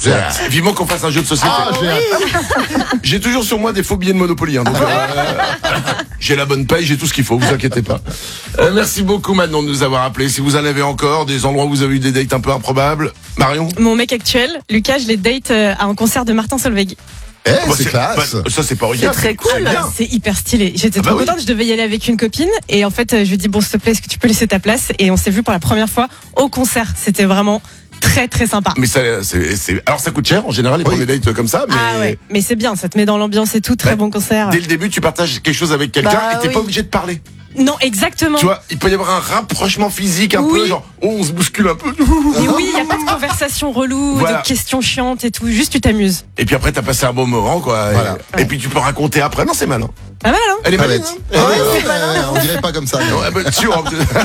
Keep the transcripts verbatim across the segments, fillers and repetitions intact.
J'ai hâte. Vivement qu'on fasse un jeu de société. Ah, j'ai hâte. J'ai toujours sur moi des faux billets de Monopoly. Hein, donc, euh, j'ai la bonne paye, j'ai tout ce qu'il faut, vous inquiétez pas. Euh, merci beaucoup Manon de nous avoir appelés. Si vous en avez encore, des endroits où vous avez eu des dates un peu improbables. Marion? Mon mec actuel, Lucas, je l'ai date euh, à un concert de Martin Solveig. Eh, Bah, c'est classe. bah, ça c'est pas C'est original. très cool. bien. C'est hyper stylé. J'étais Ah bah trop oui. contente. Je devais y aller avec une copine. Et en fait, euh, je lui ai dit, bon, s'il te plaît, est-ce que tu peux laisser ta place? Et on s'est vu pour la première fois au concert. C'était vraiment très, très sympa. Mais ça, c'est, c'est, alors ça coûte cher en général les Oui. premiers dates comme ça, mais Ah ouais, mais c'est bien, ça te met dans l'ambiance et tout, très Bah, bon concert. dès le début tu partages quelque chose avec quelqu'un Bah et t'es oui. pas obligé de parler. Non, exactement. Tu vois, il peut y avoir un rapprochement physique un Oui. peu, genre oh, on se bouscule un peu. Et oui, il n'y a pas de conversation relou, Voilà. de questions chiantes et tout, juste tu t'amuses. Et puis après t'as passé un bon moment quoi. Et- Voilà. Et, puis tu peux raconter après. Non c'est malin. Pas mal, hein? Elle est maline. Palette. Hein Eh, ouais, ouais, ouais, on dirait pas comme ça. mais- Ouais, bah, sûr,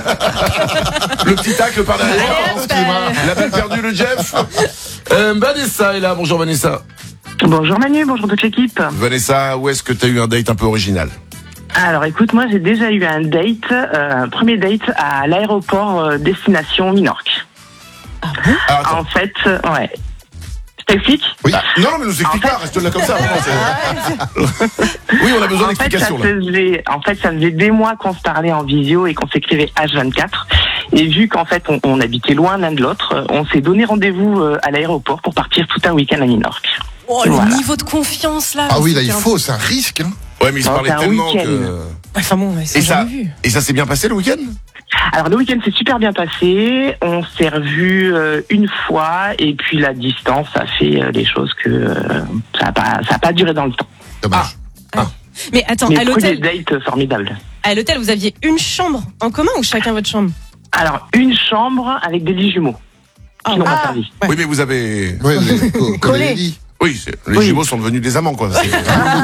le petit tacle par derrière. Allez, hop, Excusez-moi. La balle perdue le Jeff. Euh, Vanessa est là. Bonjour Vanessa. Bonjour Manu, bonjour toute l'équipe. Vanessa, où est-ce que t'as eu un date un peu original? Alors écoute, moi j'ai déjà eu un date, euh, un premier date à l'aéroport euh, destination Minorque. Ah, attends. En fait, euh, ouais. Je t'explique. Oui. Ah, non, non, mais nous explique En pas, reste là comme ça. Vraiment, c'est- oui, on a besoin En fait, ça d'explications là. faisait, en fait, ça faisait des mois qu'on se parlait en visio et qu'on s'écrivait H vingt-quatre. Et vu qu'en fait, on, on habitait loin l'un de l'autre, on s'est donné rendez-vous euh, à l'aéroport pour partir tout un week-end à Minorque. Oh, le Voilà. niveau de confiance là. Ah oui, là, il c'était un- faut, c'est un risque. Hein. Ouais, mais ils se Oh, parlaient c'est un tellement week-end. que. Enfin bon, ils sont Et ça, jamais vus. et ça s'est bien passé le week-end? Alors le week-end s'est super bien passé, on s'est revus euh, une fois et puis la distance a fait euh, les choses que euh, ça n'a pas, ça a pas duré dans le temps. Dommage. Mais attends, Mais à premier l'hôtel, date euh, formidable. à l'hôtel, vous aviez une chambre en commun ou chacun votre chambre? Alors une chambre avec des lits jumeaux qui n'ont pas Ah, servi. ouais. Oui, mais vous avez. Ouais, les co- comme Collé. les lits. Oui, c'est- les Oui. jumeaux sont devenus des amants, quoi. C'est-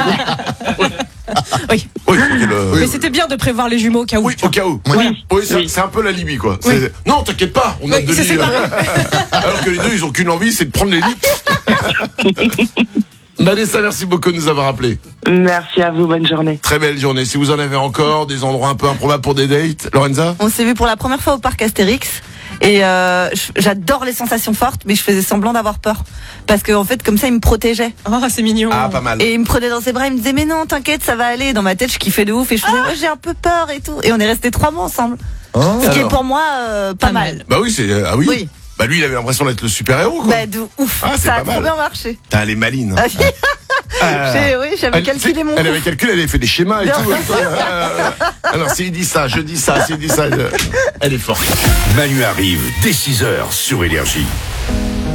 Oui. Oui, faut qu'il, euh, Mais c'était bien de prévoir les jumeaux au cas où. oui, au cas où. Voilà. Oui, c'est Oui. c'est un peu la Libye, quoi. Oui. C'est- Non, t'inquiète pas, on a Oui, deux c'est lits. séparé. Alors que les deux, ils ont qu'une envie, c'est de prendre les lits. Vanessa, merci beaucoup de nous avoir appelés. Merci à vous, bonne journée. Très belle journée. Si vous en avez encore, des endroits un peu improbables pour des dates, Lorenza? On s'est vu pour la première fois au parc Astérix. Et euh, je- j'adore les sensations fortes, mais je faisais semblant d'avoir peur. Parce qu'en en fait, comme ça, il me protégeait. Oh, c'est mignon. Ah, pas mal. Et il me prenait dans ses bras, il me disait, mais non, t'inquiète, ça va aller. Dans ma tête, je kiffais de ouf et je faisais, ouais, j'ai un peu peur et tout. Et on est restés trois mois ensemble. Oh. Ce qui est Alors. pour moi euh, pas, Pas mal. mal. Bah oui, c'est. Ah oui? Oui. Bah lui, il avait l'impression d'être le super-héros, quoi. Bah, de ouf. Ah, c'est ça pas a trop mal. bien marché. T'as les malines. Ah, Ah. J'ai- oui, j'avais Elle, calculé mon elle coup. avait calculé, elle avait fait des schémas et Bien tout. Euh, Alors, s'il dit ça, je dis ça, s'il dit ça, je- elle est forte. Manu arrive dès six heures sur Énergie.